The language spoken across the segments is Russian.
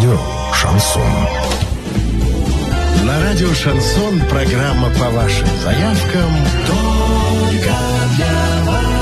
радио «Шансон». На радио «Шансон» программа по вашим заявкам только для вас.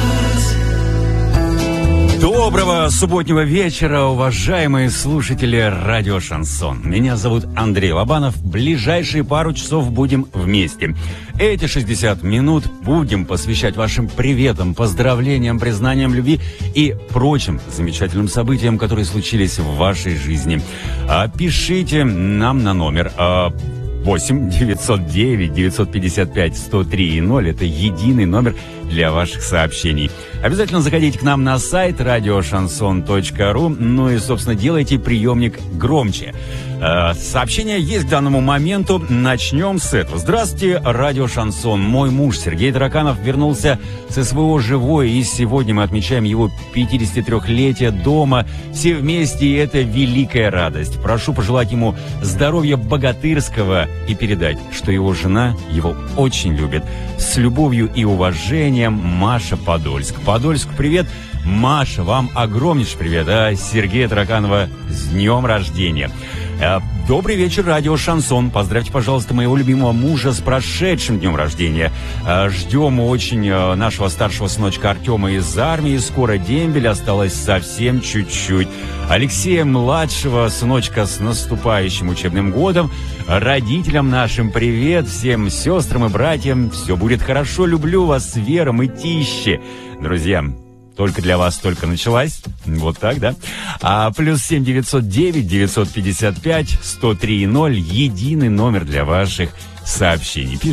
Доброго субботнего вечера, уважаемые слушатели радио «Шансон». Меня зовут Андрей Лобанов. Ближайшие пару часов будем вместе. Эти 60 минут будем посвящать вашим приветам, поздравлениям, признаниям любви и прочим замечательным событиям, которые случились в вашей жизни. Пишите нам на номер 8 909 955 103 0. Это единый номер для ваших сообщений. Обязательно заходите к нам на сайт radioshanson.ru. Ну и, собственно, делайте приемник громче. Сообщения есть к данному моменту. Начнем с этого. Здравствуйте, радио «Шансон». Мой муж Сергей Тараканов вернулся со СВО живой, и сегодня мы отмечаем его 53-летие дома. Все вместе, и это великая радость. Прошу пожелать ему здоровья богатырского и передать, что его жена его очень любит. С любовью и уважением, Маша, Подольск. Подольск, привет. Маша, вам огромнейший привет. Сергея Тараканова с днем рождения. Добрый вечер, радио «Шансон». Поздравьте, пожалуйста, моего любимого мужа с прошедшим днем рождения. Ждем очень нашего старшего сыночка Артема из армии. Скоро дембель, осталось совсем чуть-чуть. Алексея, младшего сыночка, с наступающим учебным годом. Родителям нашим привет, всем сестрам и братьям. Все будет хорошо, люблю вас, Вера, Мытищи. Друзья, только для вас только началась. Вот так, да? Плюс 7 909 955 103 0. Единый номер для ваших сообщений.